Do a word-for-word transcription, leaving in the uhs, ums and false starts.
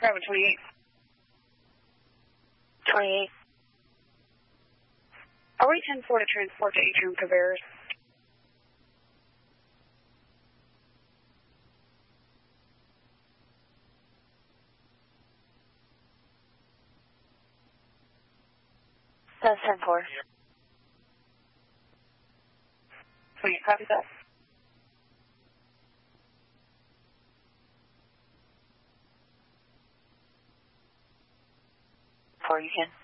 Bravo twenty-eight. twenty-eight. Are we ten four to transport to Atrium Cabarrus? That's ten four. Please copy that. Four, you can.